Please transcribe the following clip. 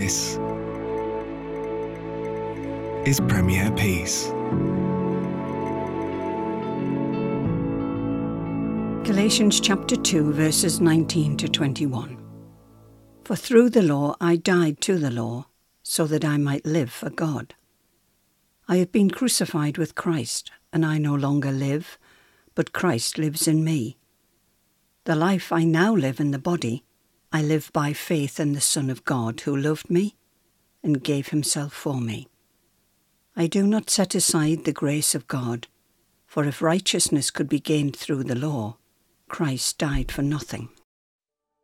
This is Premier Peace. Galatians chapter 2 verses 19 to 21. For through the law I died to the law, so that I might live for God. I have been crucified with Christ, and I no longer live, but Christ lives in me. The life I now live in the body, I live by faith in the Son of God who loved me and gave himself for me. I do not set aside the grace of God, for if righteousness could be gained through the law, Christ died for nothing.